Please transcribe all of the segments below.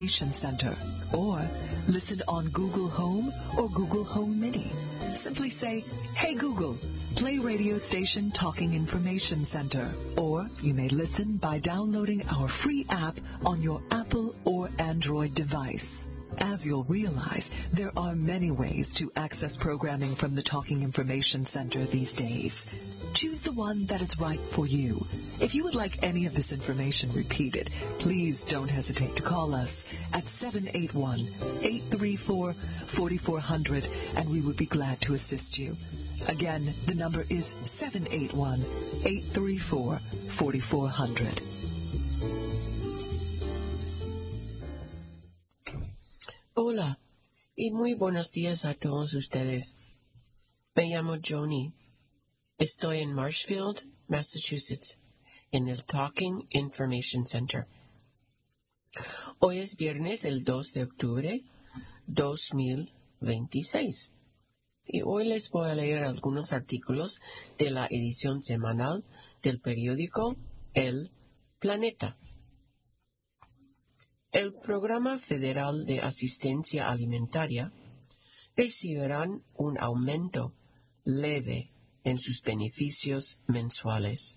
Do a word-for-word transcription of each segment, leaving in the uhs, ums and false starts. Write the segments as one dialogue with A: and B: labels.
A: Center, or listen on Google Home or Google Home Mini. Simply say, "Hey Google, play radio station Talking Information Center," or you may listen by downloading our free app on your Apple or Android device. As you'll realize, there are many ways to access programming from the Talking Information Center these days. Choose the one that is right for you. If you would like any of this information repeated, please don't hesitate to call us at seven eight one, eight three four, four four zero zero and we would be glad to assist you. Again, the number is seven eight one, eight three four, four four zero zero.
B: Hola y muy buenos días a todos ustedes. Me llamo Joni. Estoy en Marshfield, Massachusetts, en el Talking Information Center. Hoy es viernes el dos de octubre dos mil veintiséis. Y hoy les voy a leer algunos artículos de la edición semanal del periódico El Planeta. El Programa Federal de Asistencia Alimentaria recibirán un aumento leve en sus beneficios mensuales.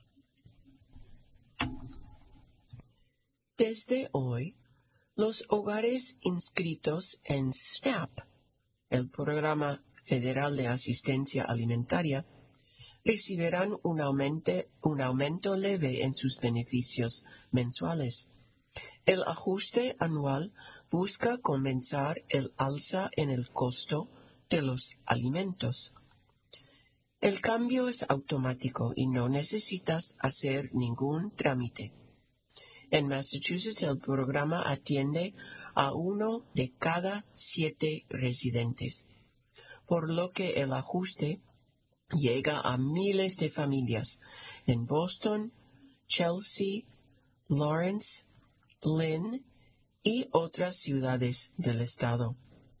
B: Desde hoy, los hogares inscritos en SNAP, el Programa Federal de Asistencia Alimentaria, recibirán un aumento, un aumento leve en sus beneficios mensuales. El ajuste anual busca compensar el alza en el costo de los alimentos. El cambio es automático y no necesitas hacer ningún trámite. En Massachusetts, el programa atiende a uno de cada siete residentes, por lo que el ajuste llega a miles de familias en Boston, Chelsea, Lawrence, Lynn y otras ciudades del estado.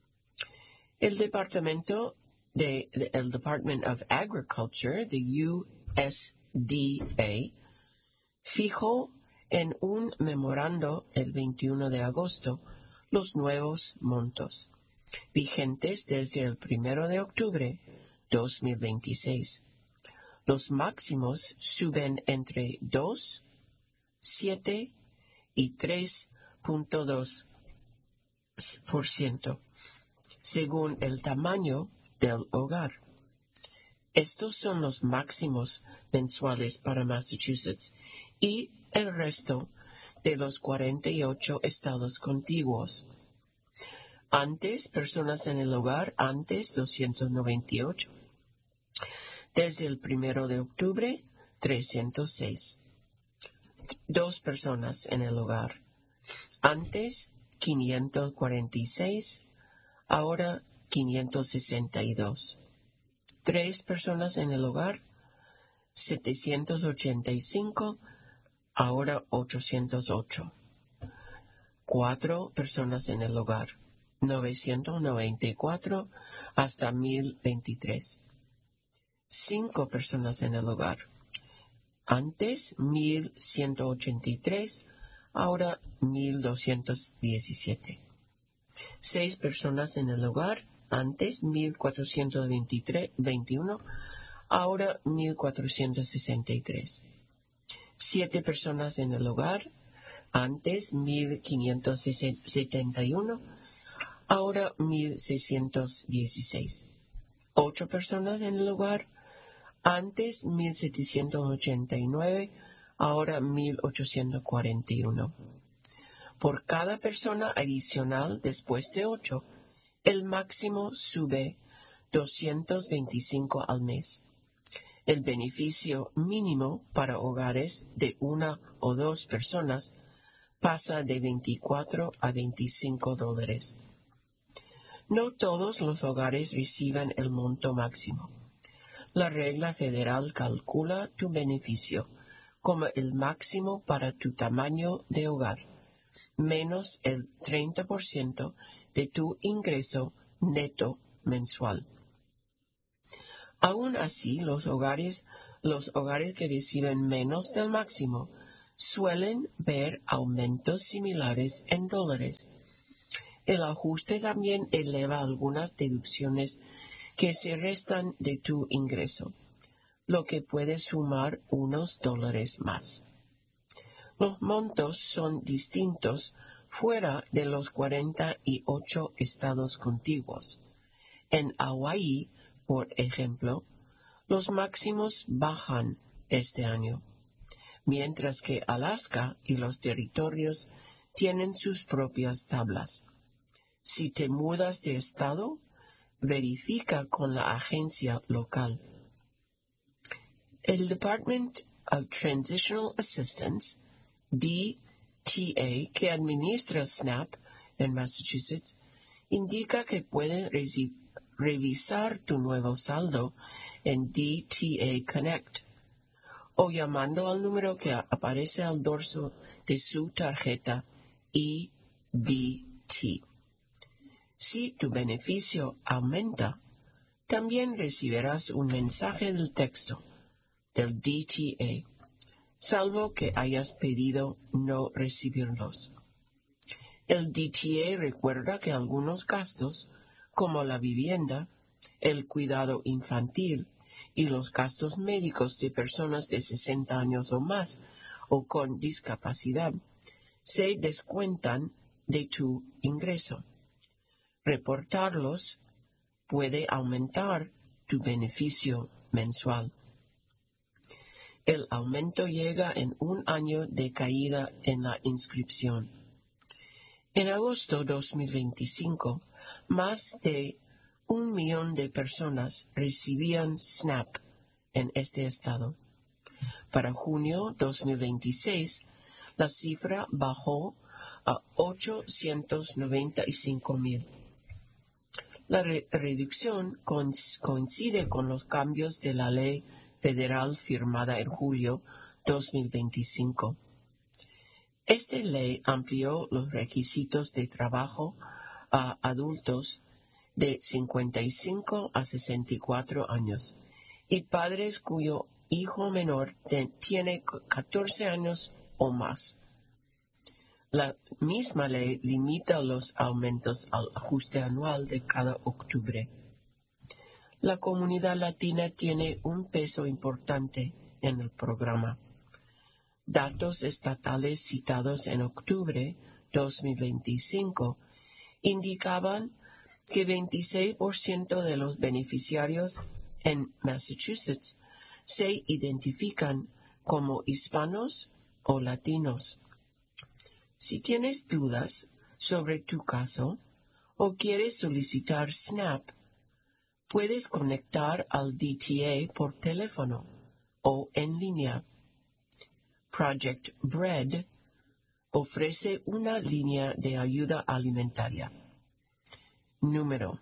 B: El Departamento de, de, el Department of Agriculture, the U S D A, fijó en un memorando el veintiuno de agosto los nuevos montos, vigentes desde el primero de octubre dos mil veintiséis. Los máximos suben entre dos, siete y tres punto dos por ciento, según el tamaño del hogar. Estos son los máximos mensuales para Massachusetts y el resto de los cuarenta y ocho estados contiguos. Antes, personas en el hogar, antes doscientos noventa y ocho. Desde el primero de octubre, trescientos seis. Dos personas en el hogar. Antes, quinientos cuarenta y seis. Ahora, quinientos sesenta y dos. Tres personas en el hogar, setecientos ochenta y cinco. Ahora ochocientos ocho. Cuatro personas en el hogar, novecientos noventa y cuatro hasta mil veintitrés. Cinco personas en el hogar. Antes mil ciento ochenta y tres, ahora mil doscientos diecisiete. Seis personas en el hogar. Antes mil cuatrocientos veintiuno, ahora mil cuatrocientos sesenta y tres. Siete personas en el hogar, antes mil quinientos setenta y uno, ahora mil seiscientos dieciséis. Ocho personas en el hogar, antes mil setecientos ochenta y nueve, ahora mil ochocientos cuarenta y uno. Por cada persona adicional después de ocho, el máximo sube doscientos veinticinco al mes. El beneficio mínimo para hogares de una o dos personas pasa de veinticuatro a veinticinco dólares. No todos los hogares reciben el monto máximo. La regla federal calcula tu beneficio como el máximo para tu tamaño de hogar, menos el treinta por ciento de tu ingreso neto mensual. Aún así, los hogares, los hogares que reciben menos del máximo suelen ver aumentos similares en dólares. El ajuste también eleva algunas deducciones que se restan de tu ingreso, lo que puede sumar unos dólares más. Los montos son distintos fuera de los cuarenta y ocho estados contiguos. En Hawái, por ejemplo, los máximos bajan este año, mientras que Alaska y los territorios tienen sus propias tablas. Si te mudas de estado, verifica con la agencia local. El Department of Transitional Assistance, D T A, que administra SNAP en Massachusetts, indica que puedes reci- revisar tu nuevo saldo en D T A Connect o llamando al número que aparece al dorso de su tarjeta E B T. Si tu beneficio aumenta, también recibirás un mensaje del texto del D T A, salvo que hayas pedido no recibirlos. El D T A recuerda que algunos gastos, como la vivienda, el cuidado infantil y los gastos médicos de personas de sesenta años o más o con discapacidad, se descuentan de tu ingreso. Reportarlos puede aumentar tu beneficio mensual. El aumento llega en un año de caída en la inscripción. En agosto de dos mil veinticinco, más de un millón de personas recibían SNAP en este estado. Para junio de dos mil veintiséis, la cifra bajó a ochocientos noventa y cinco mil. La re- reducción coincide con los cambios de la ley federal firmada en julio de dos mil veinticinco. Esta ley amplió los requisitos de trabajo a adultos de cincuenta y cinco a sesenta y cuatro años y padres cuyo hijo menor de, tiene catorce años o más. La misma ley limita los aumentos al ajuste anual de cada octubre. La comunidad latina tiene un peso importante en el programa. Datos estatales citados en octubre de dos mil veinticinco indicaban que veintiséis por ciento de los beneficiarios en Massachusetts se identifican como hispanos o latinos. Si tienes dudas sobre tu caso o quieres solicitar SNAP, puedes conectar al D T A por teléfono o en línea. Project Bread ofrece una línea de ayuda alimentaria. Número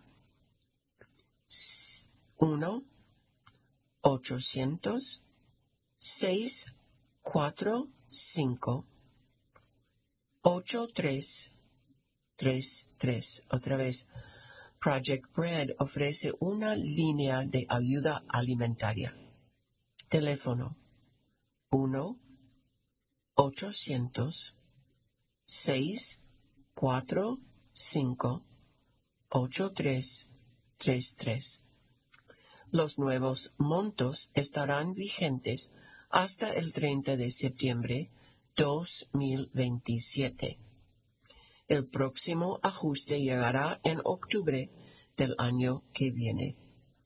B: uno ochocientos seiscientos cuarenta y cinco ochenta y tres treinta y tres. Otra vez, Project Bread ofrece una línea de ayuda alimentaria. Teléfono uno ochocientos seiscientos cuarenta y cinco ochenta y tres treinta y tres. Los nuevos montos estarán vigentes hasta el treinta de septiembre de dos mil veintisiete. El próximo ajuste llegará en octubre del año que viene.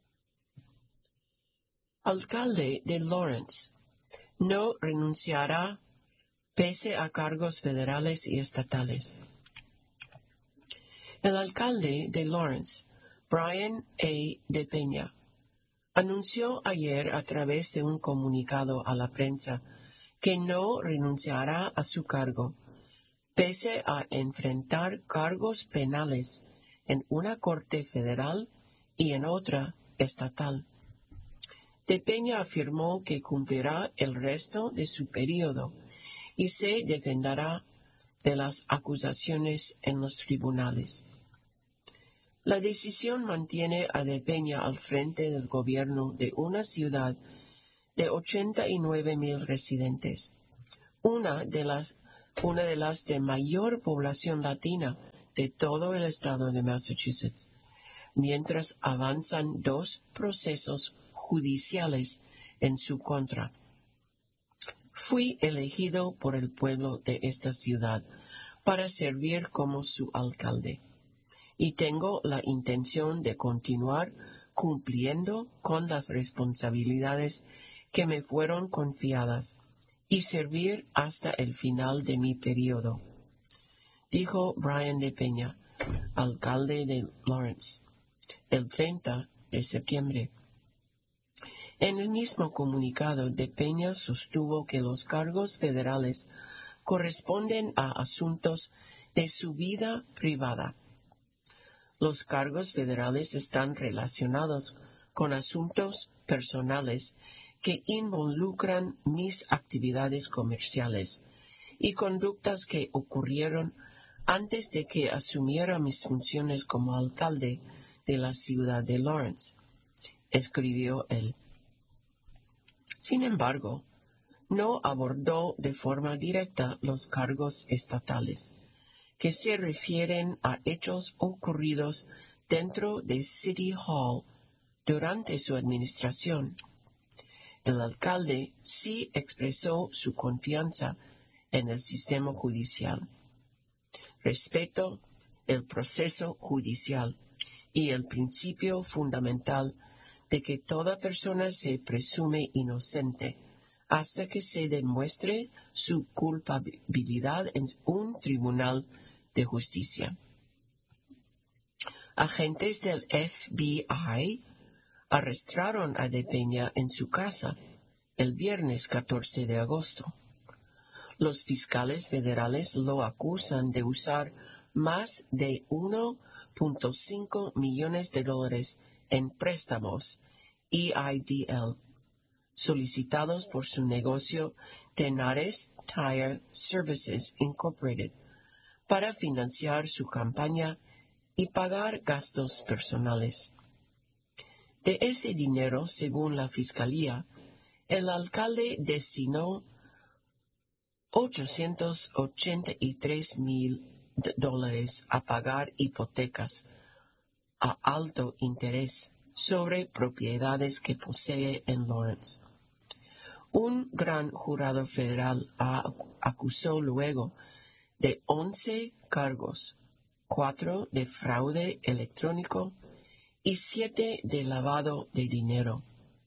B: Alcalde de Lawrence no renunciará pese a cargos federales y estatales. El alcalde de Lawrence, Brian A. de Peña, anunció ayer a través de un comunicado a la prensa que no renunciará a su cargo, pese a enfrentar cargos penales en una corte federal y en otra estatal. De Peña afirmó que cumplirá el resto de su periodo y se defenderá de las acusaciones en los tribunales. La decisión mantiene a De Peña al frente del gobierno de una ciudad de ochenta y nueve mil residentes, una de las, una de las de mayor población latina de todo el estado de Massachusetts, mientras avanzan dos procesos judiciales en su contra. Fui elegido por el pueblo de esta ciudad para servir como su alcalde, y tengo la intención de continuar cumpliendo con las responsabilidades que me fueron confiadas y servir hasta el final de mi periodo, dijo Brian de Peña, alcalde de Lawrence, el treinta de septiembre. En el mismo comunicado, de Peña sostuvo que los cargos federales corresponden a asuntos de su vida privada. Los cargos federales están relacionados con asuntos personales que involucran mis actividades comerciales y conductas que ocurrieron antes de que asumiera mis funciones como alcalde de la ciudad de Lawrence, escribió él. Sin embargo, no abordó de forma directa los cargos estatales, que se refieren a hechos ocurridos dentro de City Hall durante su administración. El alcalde sí expresó su confianza en el sistema judicial. Respeto el proceso judicial y el principio fundamental de que toda persona se presume inocente hasta que se demuestre su culpabilidad en un tribunal de justicia. Agentes del F B I arrestaron a De Peña en su casa el viernes catorce de agosto. Los fiscales federales lo acusan de usar más de uno punto cinco millones de dólares en préstamos E I D L solicitados por su negocio Tenares Tire Services Incorporated para financiar su campaña y pagar gastos personales. De ese dinero, según la Fiscalía, el alcalde destinó ochocientos ochenta y tres mil dólares a pagar hipotecas a alto interés sobre propiedades que posee en Lawrence. Un gran jurado federal acusó luego de once cargos, cuatro de fraude electrónico y siete de lavado de dinero.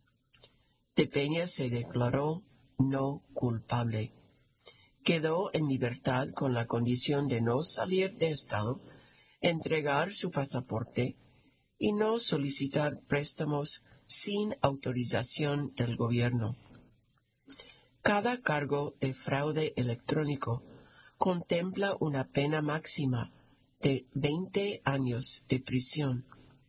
B: De Peña se declaró no culpable. Quedó en libertad con la condición de no salir de estado, entregar su pasaporte y no solicitar préstamos sin autorización del gobierno. Cada cargo de fraude electrónico contempla una pena máxima de veinte años de prisión.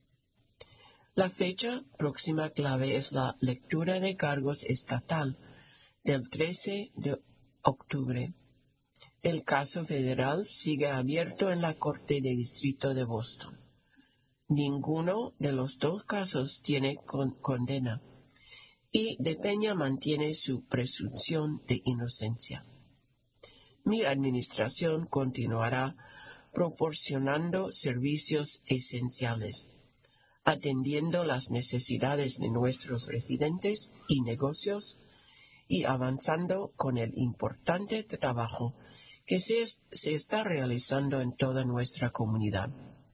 B: La fecha próxima clave es la lectura de cargos estatal del trece de octubre. El caso federal sigue abierto en la Corte de Distrito de Boston. Ninguno de los dos casos tiene con condena y De Peña mantiene su presunción de inocencia. Mi administración continuará proporcionando servicios esenciales, atendiendo las necesidades de nuestros residentes y negocios y avanzando con el importante trabajo que se, es, se está realizando en toda nuestra comunidad,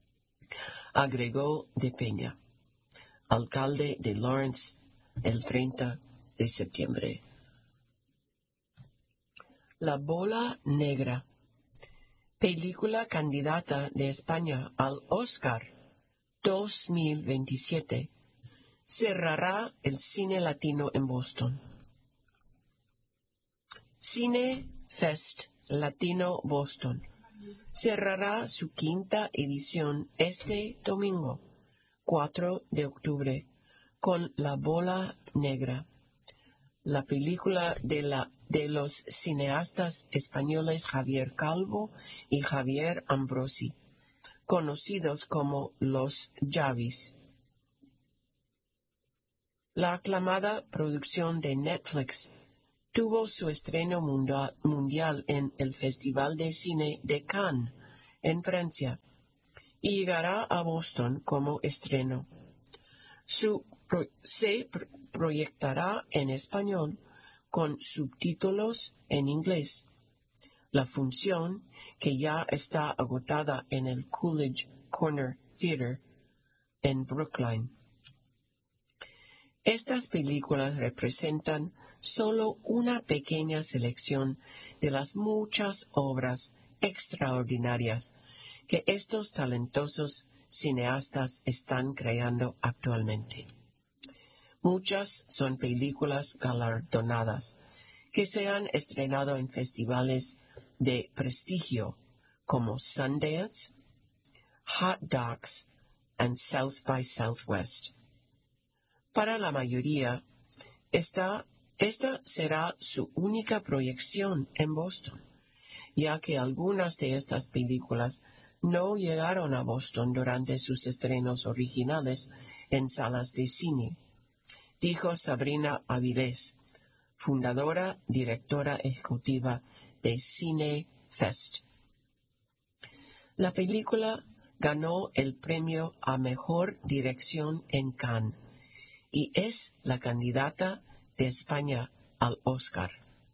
B: agregó De Peña, alcalde de Lawrence, el treinta de septiembre. La bola negra, película candidata de España al Oscar dos mil veintisiete, cerrará el cine latino en Boston. Cine Fest Latino Boston cerrará su quinta edición este domingo, cuatro de octubre, con La Bola Negra, la película de, la, de los cineastas españoles Javier Calvo y Javier Ambrosi, conocidos como los Javis. La aclamada producción de Netflix tuvo su estreno mundial, mundial en el Festival de Cine de Cannes, en Francia, y llegará a Boston como estreno. Su pro, se pro, proyectará en español con subtítulos en inglés. La función, que ya está agotada en el Coolidge Corner Theater en Brookline. Estas películas representan solo una pequeña selección de las muchas obras extraordinarias que estos talentosos cineastas están creando actualmente. Muchas son películas galardonadas que se han estrenado en festivales de prestigio como Sundance, Hot Docs and South by Southwest. Para la mayoría, esta, esta será su única proyección en Boston, ya que algunas de estas películas no llegaron a Boston durante sus estrenos originales en salas de cine, dijo Sabrina Avilés, fundadora, directora ejecutiva de Cine Fest. La película ganó el premio a Mejor Dirección en Cannes y es la candidata de España al Oscar.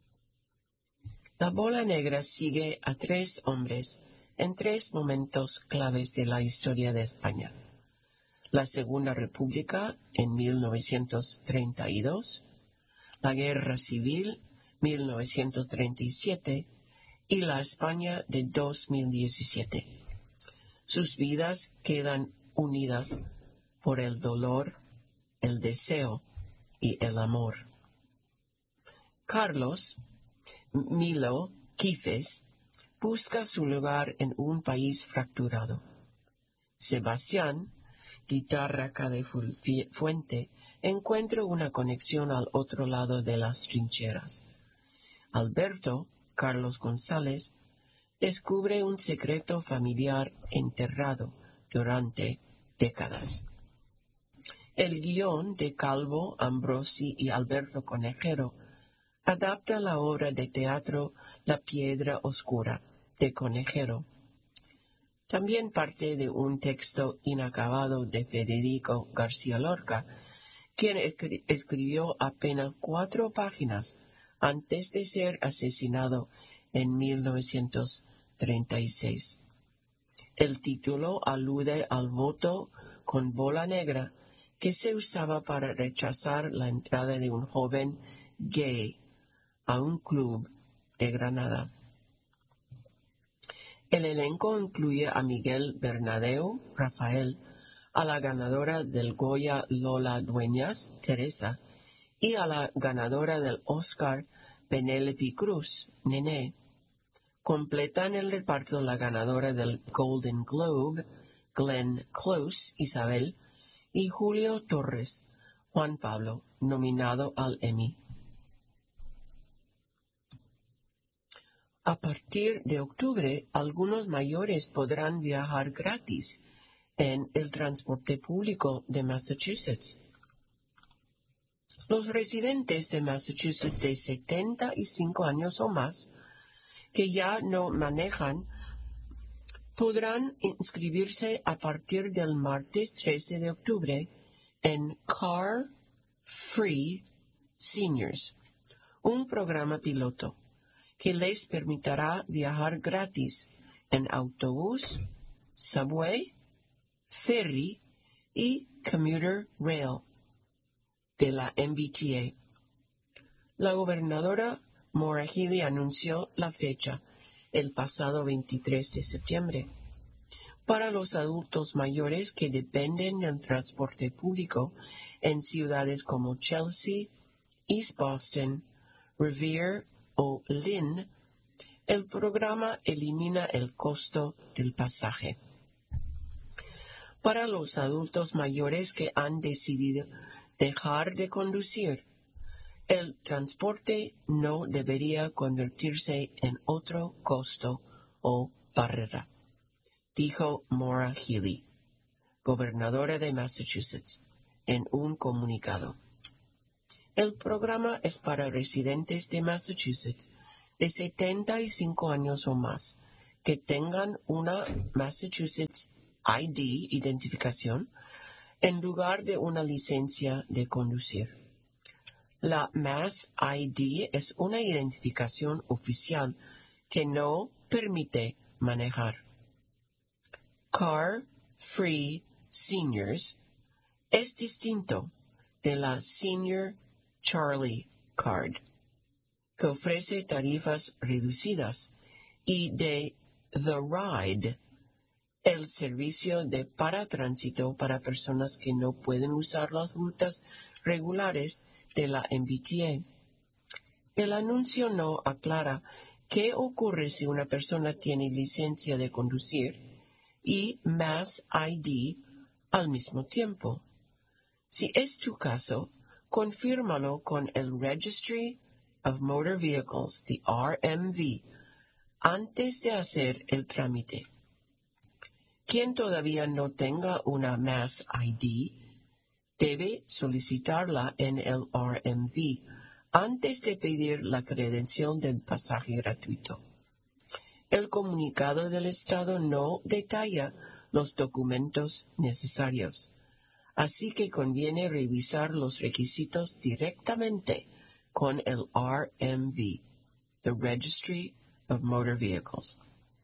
B: La Bola Negra sigue a tres hombres en tres momentos claves de la historia de España. La Segunda República en mil novecientos treinta y dos, la Guerra Civil mil novecientos treinta y siete y la España de dos mil diecisiete. Sus vidas quedan unidas por el dolor, el deseo y el amor. Carlos Milo Quifes busca su lugar en un país fracturado. Sebastián, guitarra Cadefuente, encuentra una conexión al otro lado de las trincheras. Alberto Carlos González descubre un secreto familiar enterrado durante décadas. El guión de Calvo Ambrosi y Alberto Conejero adapta la obra de teatro La Piedra Oscura de Conejero. También parte de un texto inacabado de Federico García Lorca, quien escribió apenas cuatro páginas antes de ser asesinado en mil novecientos treinta y seis. El título alude al voto con bola negra que se usaba para rechazar la entrada de un joven gay a un club de Granada. El elenco incluye a Miguel Bernadeu, Rafael, a la ganadora del Goya Lola Dueñas, Teresa, y a la ganadora del Oscar Penélope Cruz, Nené. Completan el reparto la ganadora del Golden Globe, Glenn Close, Isabel, y Julio Torres, Juan Pablo, nominado al Emmy. A partir de octubre, algunos mayores podrán viajar gratis en el transporte público de Massachusetts. Los residentes de Massachusetts de setenta y cinco años o más que ya no manejan podrán inscribirse a partir del martes trece de octubre en Car Free Seniors, un programa piloto que les permitirá viajar gratis en autobús, subway, ferry y commuter rail de la M B T A. La gobernadora Maura Healey anunció la fecha el pasado veintitrés de septiembre. Para los adultos mayores que dependen del transporte público en ciudades como Chelsea, East Boston, Revere o Lynn, el programa elimina el costo del pasaje. Para los adultos mayores que han decidido dejar de conducir, el transporte no debería convertirse en otro costo o barrera, dijo Maura Healey, gobernadora de Massachusetts, en un comunicado. El programa es para residentes de Massachusetts de setenta y cinco años o más que tengan una Massachusetts I D, identificación, en lugar de una licencia de conducir. La Mass I D es una identificación oficial que no permite manejar. Car Free Seniors es distinto de la Senior Charlie Card, que ofrece tarifas reducidas, y de The Ride, el servicio de paratránsito para personas que no pueden usar las rutas regulares de la M B T A. El anuncio no aclara qué ocurre si una persona tiene licencia de conducir y Mass I D al mismo tiempo. Si es tu caso, confírmalo con el Registry of Motor Vehicles, the R M V, antes de hacer el trámite. Quien todavía no tenga una Mass I D debe solicitarla en el R M V antes de pedir la credencial del pasaje gratuito. El comunicado del Estado no detalla los documentos necesarios, así que conviene revisar los requisitos directamente con el R M V, the Registry of Motor Vehicles.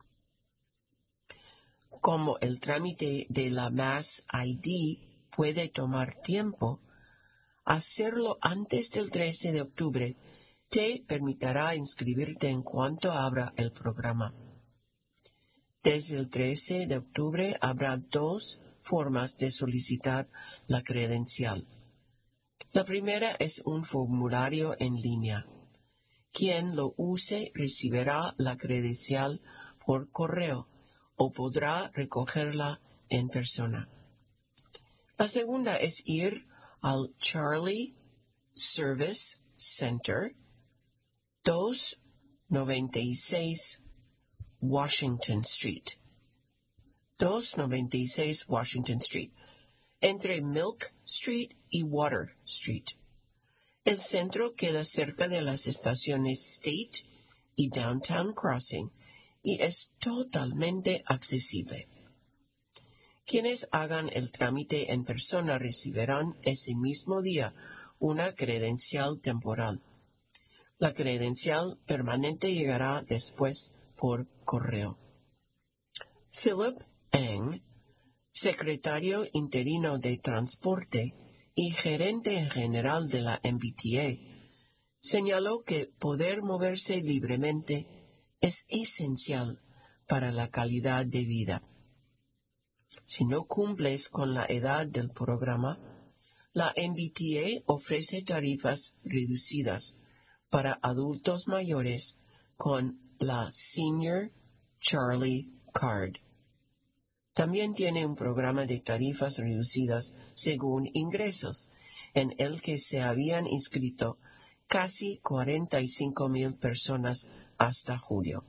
B: Como el trámite de la Mass I D puede tomar tiempo, hacerlo antes del trece de octubre te permitirá inscribirte en cuanto abra el programa. Desde el trece de octubre habrá dos formas de solicitar la credencial. La primera es un formulario en línea. Quien lo use recibirá la credencial por correo o podrá recogerla en persona. La segunda es ir al Charlie Service Center, doscientos noventa y seis Washington Street. doscientos noventa y seis Washington Street, entre Milk Street y Water Street. El centro queda cerca de las estaciones State y Downtown Crossing y es totalmente accesible. Quienes hagan el trámite en persona recibirán ese mismo día una credencial temporal. La credencial permanente llegará después por correo. Philip Eng, secretario interino de Transporte y gerente general de la M B T A, señaló que poder moverse libremente es esencial para la calidad de vida. Si no cumples con la edad del programa, la M B T A ofrece tarifas reducidas para adultos mayores con la Senior Charlie Card. También tiene un programa de tarifas reducidas según ingresos, en el que se habían inscrito casi cuarenta y cinco mil personas hasta julio.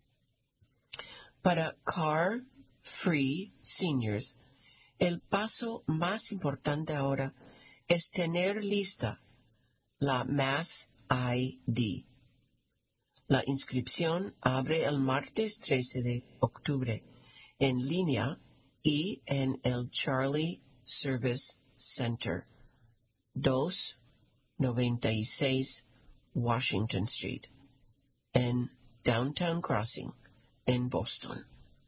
B: Para Car Free Seniors, el paso más importante ahora es tener lista la Mass I D. La inscripción abre el martes trece de octubre en línea y en el Charlie Service Center, doscientos noventa y seis Washington Street, en Downtown Crossing, en Boston.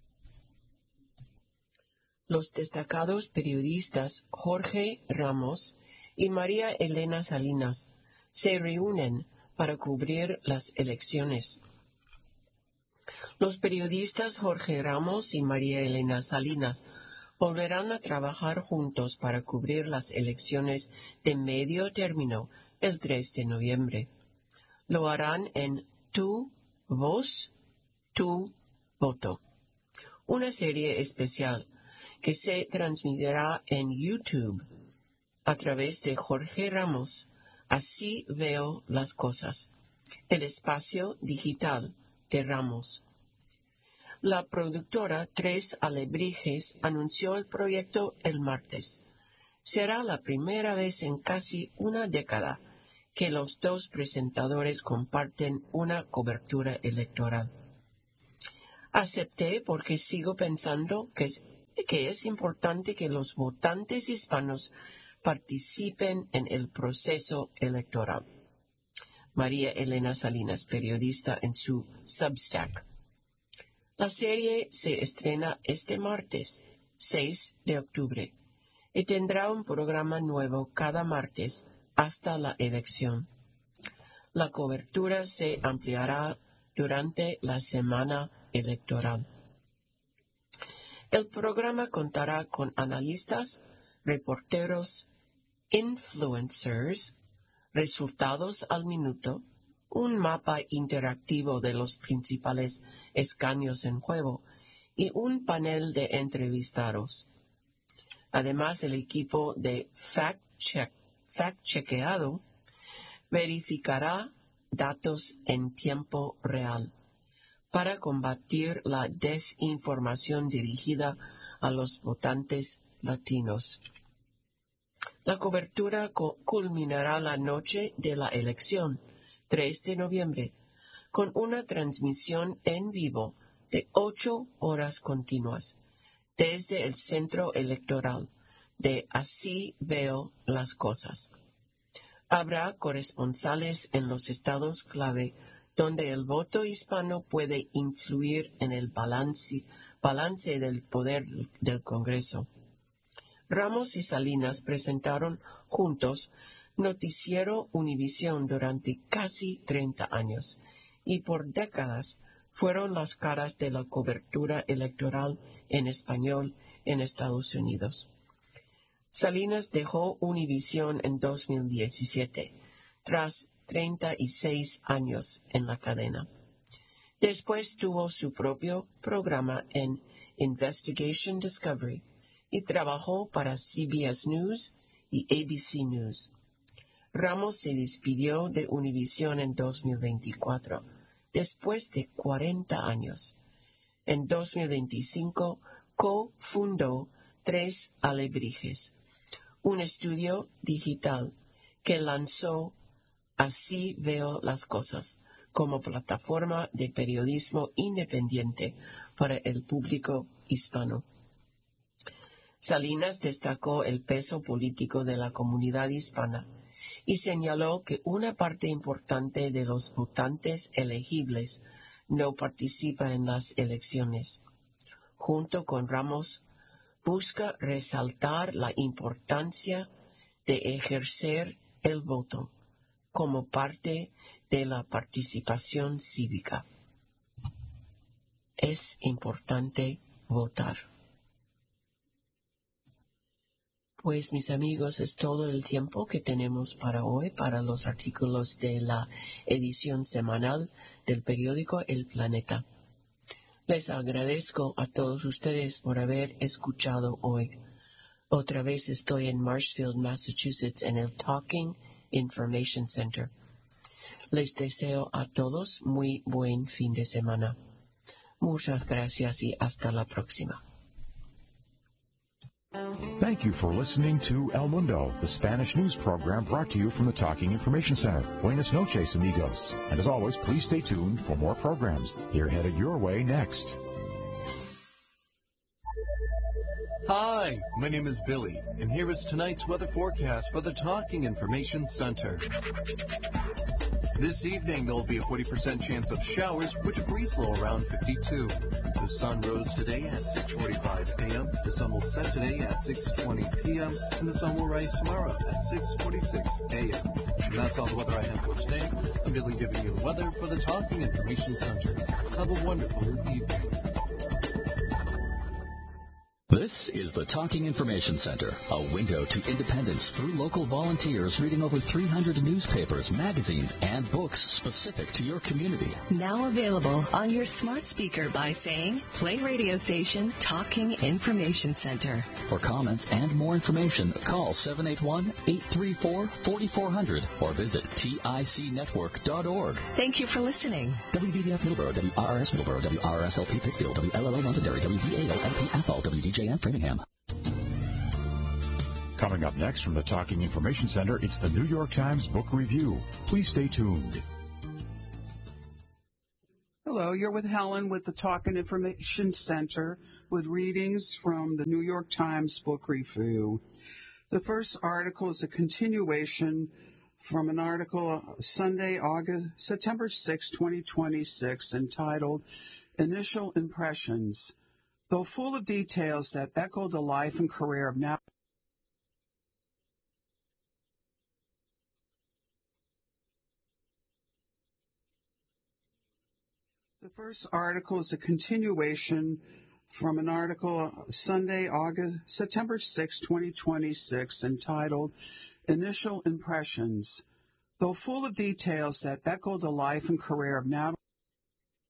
B: Los destacados periodistas Jorge Ramos y María Elena Salinas se reúnen para cubrir las elecciones. Los periodistas Jorge Ramos y María Elena Salinas volverán a trabajar juntos para cubrir las elecciones de medio término el tres de noviembre. Lo harán en Tu Voz, Tu Voto, una serie especial que se transmitirá en YouTube a través de Jorge Ramos. Así veo las cosas, el espacio digital de Ramos. La productora Tres Alebrijes anunció el proyecto el martes. Será la primera vez en casi una década que los dos presentadores comparten una cobertura electoral. Acepté porque sigo pensando que es, que es importante que los votantes hispanos participen en el proceso electoral. María Elena Salinas, periodista en su Substack. La serie se estrena este martes, seis de octubre, y tendrá un programa nuevo cada martes hasta la elección. La cobertura se ampliará durante la semana electoral. El programa contará con analistas, reporteros, influencers, resultados al minuto, un mapa interactivo de los principales escaños en juego y un panel de entrevistados. Además, el equipo de fact check, fact chequeado verificará datos en tiempo real para combatir la desinformación dirigida a los votantes latinos. La cobertura co- culminará la noche de la elección, tres de noviembre, con una transmisión en vivo de ocho horas continuas desde el centro electoral de Así Veo las Cosas. Habrá corresponsales en los estados clave donde el voto hispano puede influir en el balance, balance del poder del Congreso. Ramos y Salinas presentaron juntos Noticiero Univisión durante casi treinta años y por décadas fueron las caras de la cobertura electoral en español en Estados Unidos. Salinas dejó Univisión en dos mil diecisiete, tras treinta y seis años en la cadena. Después tuvo su propio programa en Investigation Discovery y trabajó para C B S News y A B C News. Ramos se despidió de Univisión en dos mil veinticuatro, después de cuarenta años. En dos mil veinticinco cofundó Tres Alebrijes, un estudio digital que lanzó Así Veo las Cosas como plataforma de periodismo independiente para el público hispano. Salinas destacó el peso político de la comunidad hispana y señaló que una parte importante de los votantes elegibles no participa en las elecciones. Junto con Ramos, busca resaltar la importancia de ejercer el voto como parte de la participación cívica. Es importante votar. Pues, mis amigos, es todo el tiempo que tenemos para hoy, para los artículos de la edición semanal del periódico El Planeta. Les agradezco a todos ustedes por haber escuchado hoy. Otra vez estoy en Marshfield, Massachusetts, en el Talking Information Center. Les deseo a todos muy buen fin de semana. Muchas gracias y hasta la próxima.
C: Thank you for listening to El Mundo, the Spanish news program brought to you from the Talking Information Center. Buenas noches, amigos. And as always, please stay tuned for more programs. They're headed your way next.
D: Hi, my name is Billy, and here is tonight's weather forecast for the Talking Information Center. This evening, there will be a forty percent chance of showers, with a breeze low around fifty-two. The sun rose today at six forty-five a.m., the sun will set today at six twenty p.m., and the sun will rise tomorrow at six forty-six a.m. And that's all the weather I have for today. I'm Billy giving you the weather for the Talking Information Center. Have a wonderful evening.
E: This is the Talking Information Center, a window to independence through local volunteers reading over three hundred newspapers, magazines, and books specific to your community.
A: Now available on your smart speaker by saying, play radio station Talking Information Center.
E: For comments and more information, call seven eight one, eight three four, four four zero zero or visit tic network dot org.
A: Thank you for listening.
E: W B B F Middleborough, W R R S Middleborough, W R R S L P Pittsfield, W L L O Londonderry, W V A O L P Athol, W D J F Framingham.
C: Coming up next from the Talking Information Center, it's the New York Times Book Review. Please stay tuned.
F: Hello, you're with Helen with the Talking Information Center with readings from the New York Times Book Review. The first article is a continuation from an article Sunday, August, September sixth, twenty twenty-six, entitled Initial Impressions. Though full of details that echo the life and career of now The first article is a continuation from an article Sunday, August, September sixth, twenty twenty-six, entitled Initial Impressions. Though full of details that echo the life and career of Natalie